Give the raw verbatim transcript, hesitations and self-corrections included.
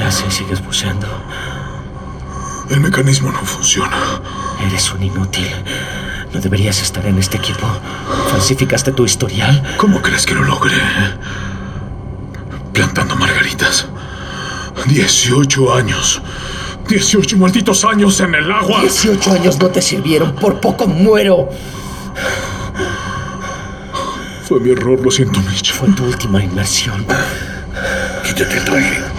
Así sigues buceando. El mecanismo no funciona. Eres un inútil. No deberías estar en este equipo. Falsificaste tu historial. ¿Cómo crees que lo logré? Plantando margaritas. Dieciocho años. Dieciocho malditos años en el agua. Dieciocho años no te sirvieron. Por poco muero. Fue mi error, lo siento, Mitch. Fue tu última inmersión. Quítate el traje.